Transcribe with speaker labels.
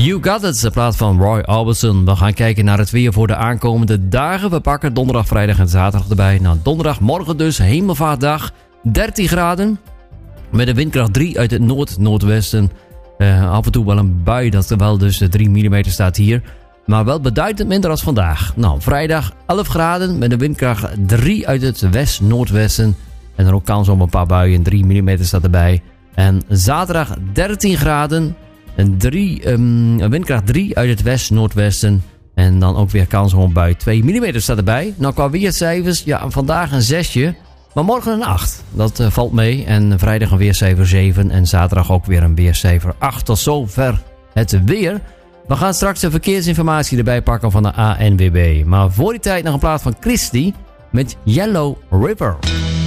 Speaker 1: You Got It, de plaat van Roy Orbison. We gaan kijken naar het weer voor de aankomende dagen. We pakken donderdag, vrijdag en zaterdag erbij. Nou, donderdag, morgen dus, hemelvaartdag, 13 graden. Met een windkracht 3 uit het noord-noordwesten. Af en toe wel een bui, dat er wel dus 3 mm staat hier. Maar wel beduidend minder als vandaag. Nou, vrijdag 11 graden met een windkracht 3 uit het west-noordwesten. En er ook kans op een paar buien, 3 mm staat erbij. En zaterdag 13 graden. Een windkracht 3 uit het west-noordwesten. En dan ook weer kans op een bui. 2 mm staat erbij. Nou, qua weercijfers, ja, vandaag een 6'je. Maar morgen een 8. Dat valt mee. En vrijdag een weercijfer 7. En zaterdag ook weer een weercijfer 8. Tot zover het weer. We gaan straks de verkeersinformatie erbij pakken van de ANWB. Maar voor die tijd nog een plaat van Christy met Yellow River.